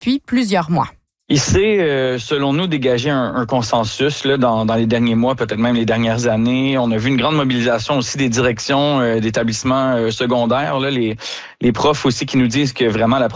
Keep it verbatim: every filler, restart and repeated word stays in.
depuis plusieurs mois. Il s'est, euh, selon nous, dégagé un, un consensus là, dans, dans les derniers mois, peut-être même les dernières années. On a vu une grande mobilisation aussi des directions euh, d'établissements euh, secondaires. Là, les, les profs aussi qui nous disent que vraiment la